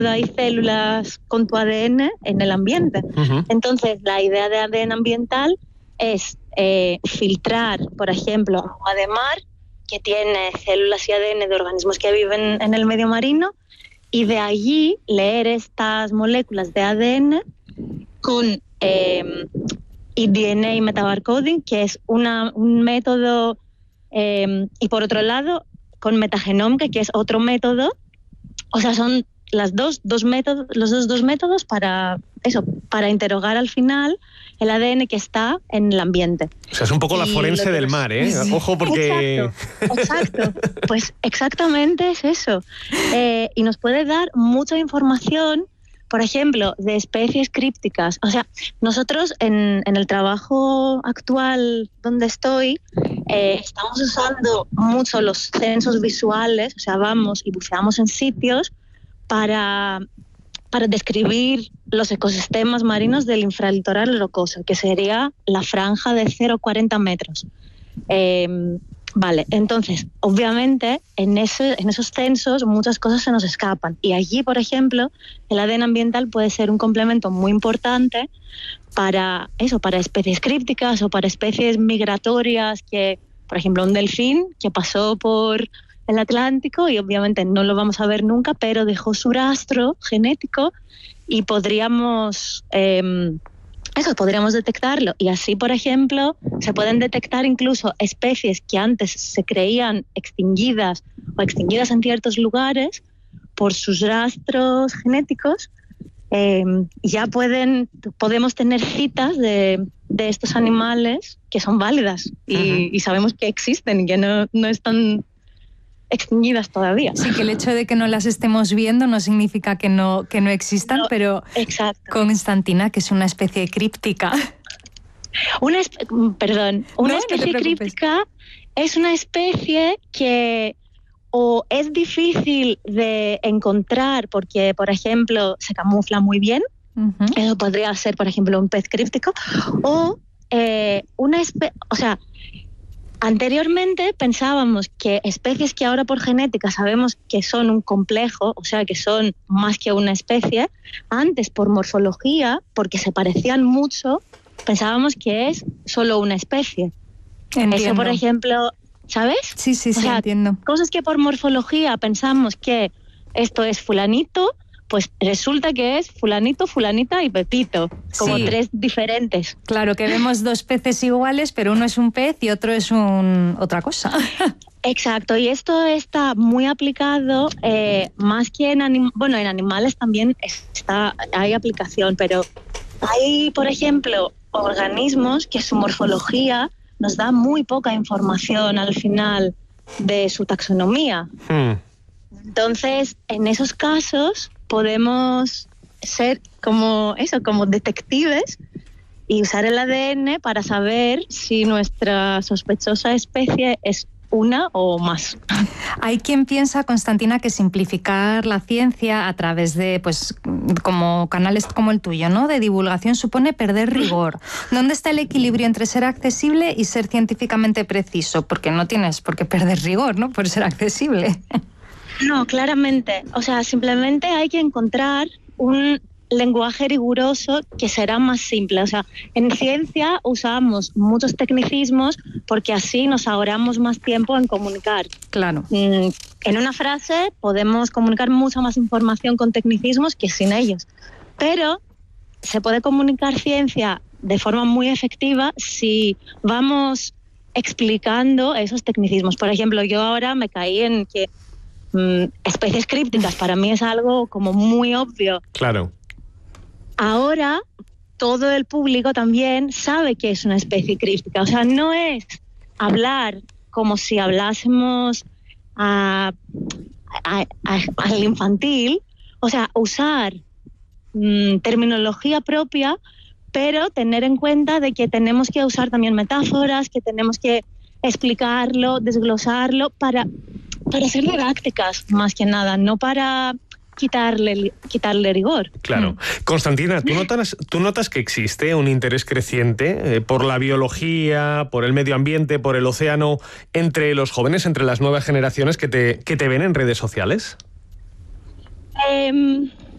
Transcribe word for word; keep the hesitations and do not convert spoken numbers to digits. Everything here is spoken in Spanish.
hay células con tu A D N en el ambiente. Uh-huh. Entonces, la idea de A D N ambiental es eh, filtrar, por ejemplo, agua de mar que tiene células y A D N de organismos que viven en el medio marino, y de allí leer estas moléculas de A D N con eh, D N A metabarcoding, que es una, un método, eh, y por otro lado, con metagenómica, que es otro método. O sea, son las dos, dos métodos, los dos, dos métodos para eso, para interrogar al final el A D N que está en el ambiente. O sea, es un poco y la forense del mar, ¿eh? Sí. Ojo, porque... Exacto, exacto. Pues exactamente es eso. Eh, y nos puede dar mucha información, por ejemplo, de especies crípticas. O sea, nosotros en, en el trabajo actual donde estoy, eh, estamos usando mucho los censos visuales, o sea, vamos y buceamos en sitios para... para describir los ecosistemas marinos del infralitoral rocoso, que sería la franja de cero a cuarenta metros. Eh, vale, entonces, obviamente, en, ese, en esos censos muchas cosas se nos escapan. Y allí, por ejemplo, el A D N ambiental puede ser un complemento muy importante para eso, para especies crípticas o para especies migratorias, que, por ejemplo, un delfín que pasó por el Atlántico y obviamente no lo vamos a ver nunca, pero dejó su rastro genético y podríamos eh, eso podríamos detectarlo. Y así, por ejemplo, se pueden detectar incluso especies que antes se creían extinguidas o extinguidas en ciertos lugares por sus rastros genéticos. Eh, ya pueden podemos tener citas de, de estos animales que son válidas y, uh-huh. y sabemos que existen y que no, no están extinguidas todavía. Sí, que el hecho de que no las estemos viendo no significa que no, que no existan, no, pero exacto. Constantina, que es una especie críptica. Una espe- perdón, una no, especie no críptica es una especie que o es difícil de encontrar porque, por ejemplo, se camufla muy bien. Uh-huh. Eso podría ser, por ejemplo, un pez críptico, o eh, una especie, o sea, anteriormente pensábamos que especies que ahora por genética sabemos que son un complejo, o sea, que son más que una especie, antes por morfología, porque se parecían mucho, pensábamos que es solo una especie. Entiendo. Eso, por ejemplo, ¿sabes? Sí, sí, sí, o sea, entiendo. Cosas que por morfología pensamos que esto es fulanito, pues resulta que es fulanito, fulanita y pepito, como sí. tres diferentes. Claro, que vemos dos peces iguales, pero uno es un pez y otro es un otra cosa. Exacto, y esto está muy aplicado, eh, más que en anim- bueno, en animales también está, hay aplicación, pero hay, por ejemplo, organismos que su morfología nos da muy poca información al final de su taxonomía. Hmm. Entonces, en esos casos podemos ser como eso, como detectives y usar el A D N para saber si nuestra sospechosa especie es una o más. Hay quien piensa, Constantina, que simplificar la ciencia a través de, pues, como canales como el tuyo, ¿no?, de divulgación supone perder rigor. ¿Dónde está el equilibrio entre ser accesible y ser científicamente preciso? Porque no tienes por qué perder rigor, ¿no?, por ser accesible. No, claramente. O sea, simplemente hay que encontrar un lenguaje riguroso que será más simple. O sea, en ciencia usamos muchos tecnicismos porque así nos ahorramos más tiempo en comunicar. Claro. En una frase podemos comunicar mucha más información con tecnicismos que sin ellos. Pero se puede comunicar ciencia de forma muy efectiva si vamos explicando esos tecnicismos. Por ejemplo, yo ahora me caí en que especies crípticas para mí es algo como muy obvio. Claro. Ahora todo el público también sabe que es una especie críptica. O sea, no es hablar como si hablásemos a, a, a, al infantil. O sea, usar mmm, terminología propia, pero tener en cuenta de que tenemos que usar también metáforas, que tenemos que explicarlo, desglosarlo para... para ser didácticas, más que nada, no para quitarle, quitarle rigor. Claro. Mm. Constantina, ¿tú notas, ¿tú notas que existe un interés creciente eh, por la biología, por el medio ambiente, por el océano, entre los jóvenes, entre las nuevas generaciones que te, que te ven en redes sociales? Eh,